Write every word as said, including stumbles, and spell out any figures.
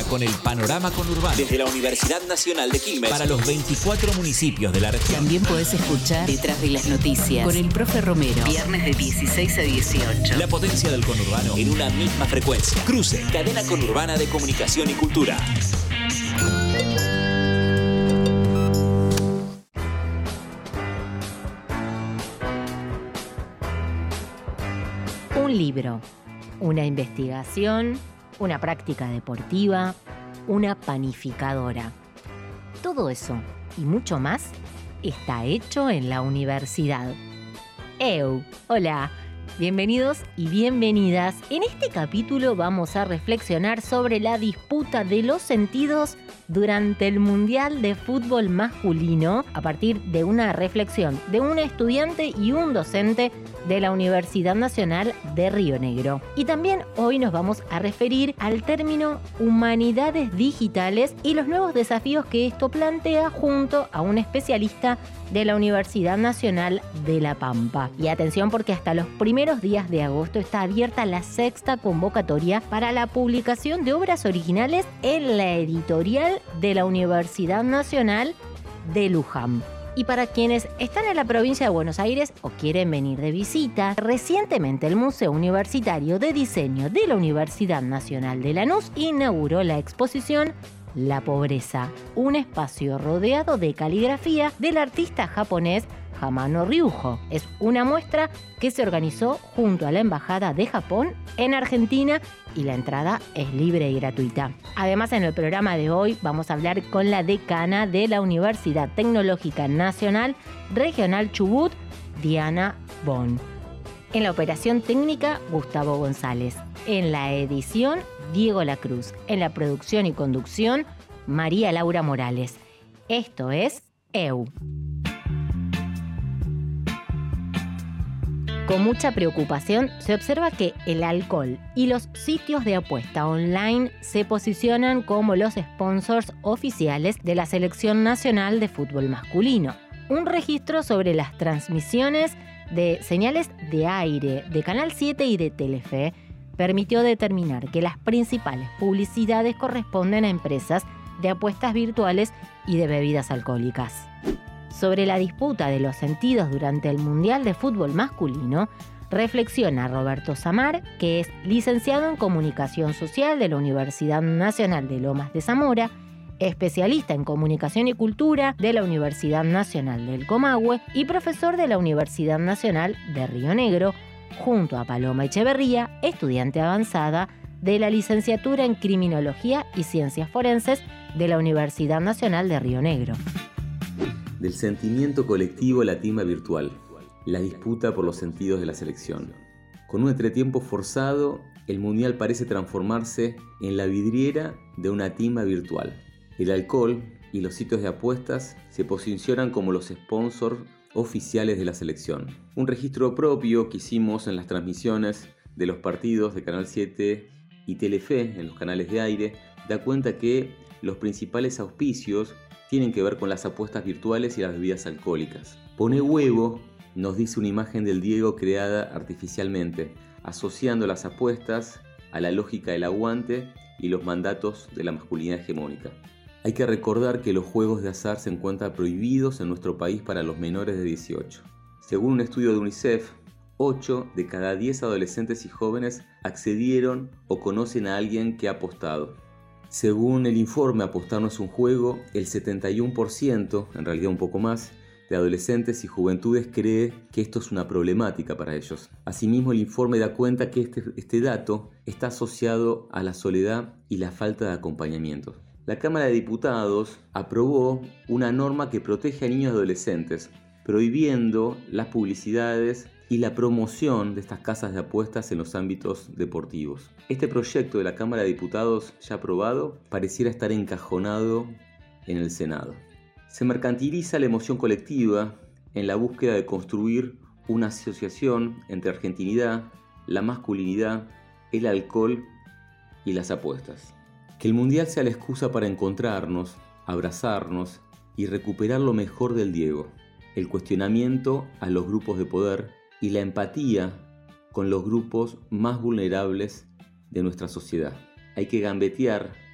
con el panorama conurbano. Desde la Universidad Nacional de Quilmes. Para los veinticuatro municipios de la región. También podés escuchar Detrás de las Noticias con el profe Romero. Viernes de dieciséis a dieciocho. La potencia del conurbano En una misma frecuencia. Cruce, cadena conurbana de comunicación y cultura. Un libro, una investigación, una práctica deportiva, una panificadora. Todo eso y mucho más está hecho en la universidad. Eu, hola, bienvenidos y bienvenidas. En este capítulo vamos a reflexionar sobre la disputa de los sentidos durante el Mundial de Fútbol Masculino a partir de una reflexión de un estudiante y un docente de la Universidad Nacional de Río Negro. Y también hoy nos vamos a referir al término humanidades digitales y los nuevos desafíos que esto plantea junto a un especialista de la Universidad Nacional de La Pampa. Y atención, porque hasta los primeros días de agosto está abierta la sexta convocatoria para la publicación de obras originales en la editorial de la Universidad Nacional de Luján. Y para quienes están en la provincia de Buenos Aires o quieren venir de visita, recientemente el Museo Universitario de Diseño de la Universidad Nacional de Lanús inauguró la exposición La Pobreza, un espacio rodeado de caligrafía del artista japonés Hamano Ryuho. Es una muestra que se organizó junto a la Embajada de Japón en Argentina y la entrada es libre y gratuita. Además, en el programa de hoy vamos a hablar con la decana de la Universidad Tecnológica Nacional Regional Chubut, Diana Bon. En la operación técnica, Gustavo González. En la edición, Diego Lacruz. En la producción y conducción, María Laura Morales. Esto es Eu. Con mucha preocupación se observa que el alcohol y los sitios de apuesta online se posicionan como los sponsors oficiales de la Selección Nacional de Fútbol Masculino. Un registro sobre las transmisiones de señales de aire de Canal siete y de Telefe permitió determinar que las principales publicidades corresponden a empresas de apuestas virtuales y de bebidas alcohólicas. Sobre la disputa de los sentidos durante el Mundial de Fútbol Masculino, reflexiona Roberto Samar, que es licenciado en Comunicación Social de la Universidad Nacional de Lomas de Zamora, especialista en Comunicación y Cultura de la Universidad Nacional del Comahue y profesor de la Universidad Nacional de Río Negro, junto a Paloma Echeverría, estudiante avanzada de la licenciatura en Criminología y Ciencias Forenses de la Universidad Nacional de Río Negro. Del sentimiento colectivo a la timba virtual, la disputa por los sentidos de la selección. Con un entretiempo forzado, el Mundial parece transformarse en la vidriera de una timba virtual. El alcohol y los sitios de apuestas se posicionan como los sponsors oficiales de la selección. Un registro propio que hicimos en las transmisiones de los partidos de Canal siete y Telefe en los canales de aire da cuenta que los principales auspicios tienen que ver con las apuestas virtuales y las bebidas alcohólicas. Pone huevo nos dice una imagen del Diego creada artificialmente, asociando las apuestas a la lógica del aguante y los mandatos de la masculinidad hegemónica. Hay que recordar que los juegos de azar se encuentran prohibidos en nuestro país para los menores de dieciocho. Según un estudio de UNICEF, ocho de cada diez adolescentes y jóvenes accedieron o conocen a alguien que ha apostado. Según el informe Apostar no es un juego, el setenta y uno por ciento, en realidad un poco más, de adolescentes y juventudes cree que esto es una problemática para ellos. Asimismo, el informe da cuenta que este, este dato está asociado a la soledad y la falta de acompañamiento. La Cámara de Diputados aprobó una norma que protege a niños y adolescentes, prohibiendo las publicidades y la promoción de estas casas de apuestas en los ámbitos deportivos. Este proyecto de la Cámara de Diputados ya aprobado pareciera estar encajonado en el Senado. Se mercantiliza la emoción colectiva en la búsqueda de construir una asociación entre argentinidad, la masculinidad, el alcohol y las apuestas. Que el Mundial sea la excusa para encontrarnos, abrazarnos y recuperar lo mejor del Diego, el cuestionamiento a los grupos de poder y la empatía con los grupos más vulnerables de nuestra sociedad. Hay que gambetear